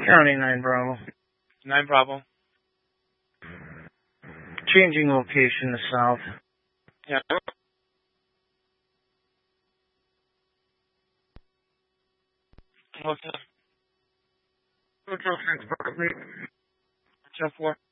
County 9 Bravo. 9 Bravo. Changing location to south. Yeah. Hotel. Hotel 6 Berkeley. Hotel 4.